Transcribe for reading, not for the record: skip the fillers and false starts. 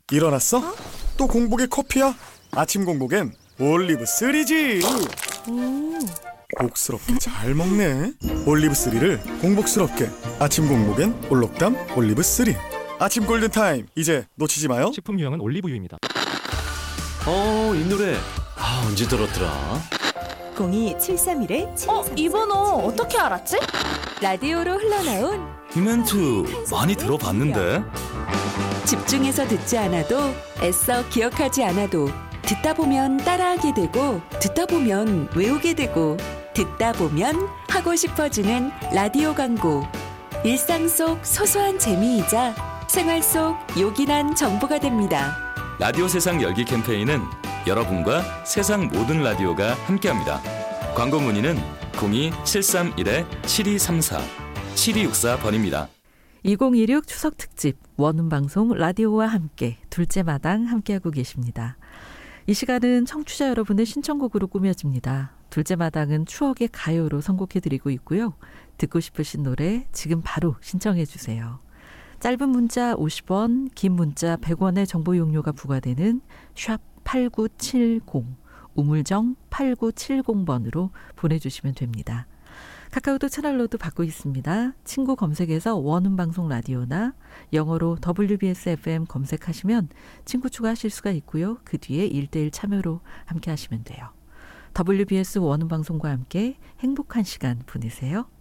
일어났어? 또 공복에 커피야? 아침 공복엔 올리브3지. 복스럽게 잘 먹네. 올리브3를 공복스럽게. 아침 공복엔 올록담 올리브3. 아침 골든타임, 이제 놓치지 마요. 식품 유형은 올리브유입니다. 이 노래 언제 들었더라? 02731-7234. 이 번호 어떻게 알았지? 라디오로 흘러나온 이 멘트 많이 들어봤는데. 집중해서 듣지 않아도 애써 기억하지 않아도 듣다 보면 따라하게 되고 듣다 보면 외우게 되고 듣다 보면 하고 싶어지는 라디오 광고. 일상 속 소소한 재미이자 생활 속 요긴한 정보가 됩니다. 라디오 세상 열기 캠페인은 여러분과 세상 모든 라디오가 함께합니다. 광고 문의는 02-731-7234 7264번입니다. 2016 추석 특집 원음방송 라디오와 함께 둘째 마당 함께하고 계십니다. 이 시간은 청취자 여러분의 신청곡으로 꾸며집니다. 둘째 마당은 추억의 가요로 선곡해드리고 있고요. 듣고 싶으신 노래 지금 바로 신청해 주세요. 짧은 문자 50원, 긴 문자 100원의 정보 용료가 부과되는 샵 8970, 우물정 8970번으로 보내주시면 됩니다. 카카오톡 채널로도 받고 있습니다. 친구 검색에서 원음방송 라디오나 영어로 WBS FM 검색하시면 친구 추가하실 수가 있고요. 그 뒤에 1:1 참여로 함께 하시면 돼요. WBS 원음방송과 함께 행복한 시간 보내세요.